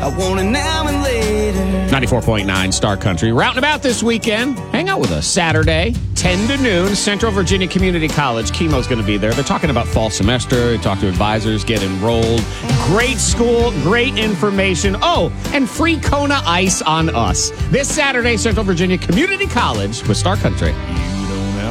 I want it now and later. 94.9 Star Country. Routing about this weekend. Hang out with us Saturday, 10 to noon, Central Virginia Community College. Chemo's going to be there. They're talking about fall semester. They talk to advisors, get enrolled. Great school, great information. Oh, and free Kona Ice on us. This Saturday, Central Virginia Community College with Star Country.